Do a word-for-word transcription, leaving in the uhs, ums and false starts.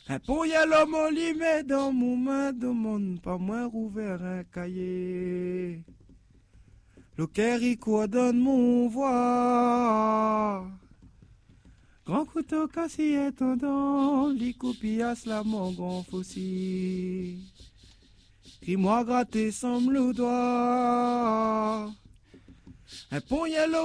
Un pont l'homme on l'y met dans mon main de monde, pas moins rouvert un cahier. Le cœur donne mon voix. Grand couteau cassé est tendant, li coupias la mon grand fossi. Crie-moi gratter semble le doigt. Un pont